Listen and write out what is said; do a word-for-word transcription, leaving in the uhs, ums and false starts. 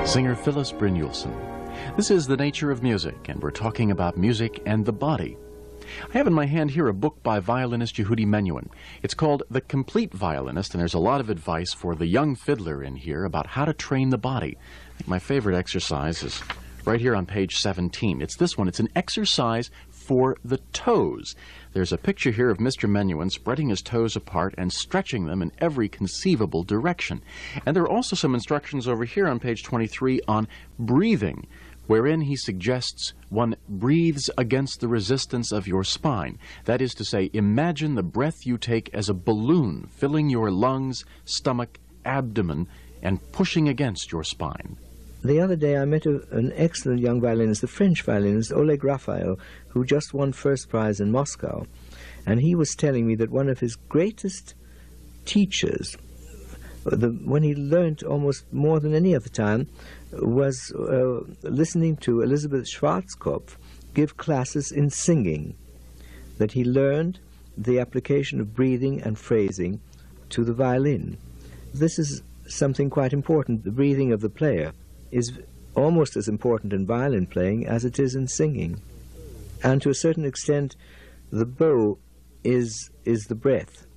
singer Phyllis Brynjolfsson. This is The Nature of Music, and we're talking about music and the body. I have in my hand here a book by violinist Yehudi Menuhin. It's called The Complete Violinist, and there's a lot of advice for the young fiddler in here about how to train the body. I think my favorite exercise is right here on page seventeen. It's this one. It's an exercise for the toes. There's a picture here of Mister Menuhin spreading his toes apart and stretching them in every conceivable direction. And there are also some instructions over here on page twenty-three on breathing, wherein he suggests one breathes against the resistance of your spine. That is to say, imagine the breath you take as a balloon filling your lungs, stomach, abdomen, and pushing against your spine. The other day I met a, an excellent young violinist, the French violinist Oleg Raphael, who just won first prize in Moscow. And he was telling me that one of his greatest teachers, the, when he learned almost more than any other time, was uh, listening to Elizabeth Schwarzkopf give classes in singing, that he learned the application of breathing and phrasing to the violin. This is something quite important. The breathing of the player is almost as important in violin playing as it is in singing. And to a certain extent, the bow is, is the breath.